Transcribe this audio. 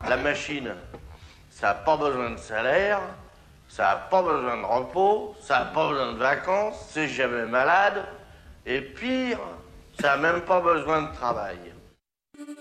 La machine, ça n'a pas besoin de salaire, ça n'a pas besoin de repos, ça n'a pas besoin de vacances, c'est jamais malade, et pire, ça n'a même pas besoin de travail.